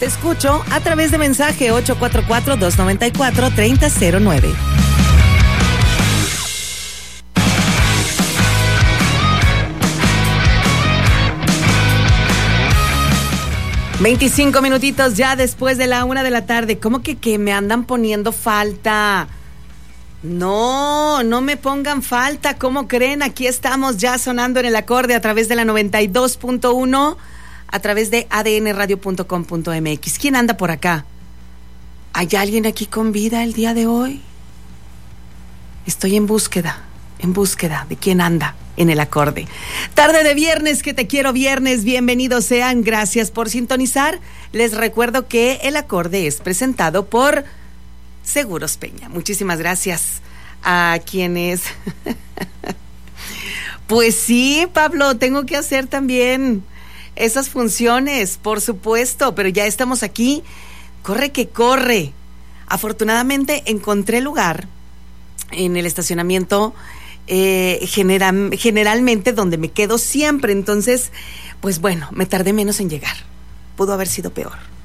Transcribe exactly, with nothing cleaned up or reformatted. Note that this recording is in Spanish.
Te escucho a través de mensaje ocho cuatro cuatro, dos nueve cuatro, tres cero cero nueve. veinticinco minutitos ya después de la una de la tarde. ¿Cómo que, que me andan poniendo falta? No, no me pongan falta. ¿Cómo creen? Aquí estamos ya sonando en el acorde a través de la noventa y dos punto uno, a través de a d n radio punto com punto m x. ¿Quién anda por acá? ¿Hay alguien aquí con vida el día de hoy? Estoy en búsqueda, en búsqueda de quién anda en el acorde. Tarde de viernes, que te quiero viernes, bienvenidos sean, gracias por sintonizar. Les recuerdo que el acorde es presentado por Seguros Peña. Muchísimas gracias a quienes... Pues sí, Pablo, tengo que hacer también esas funciones, por supuesto, pero ya estamos aquí. Corre que corre. Afortunadamente encontré lugar en el estacionamiento Eh, genera, generalmente donde me quedo siempre, entonces pues bueno, me tardé menos en llegar, pudo haber sido peor.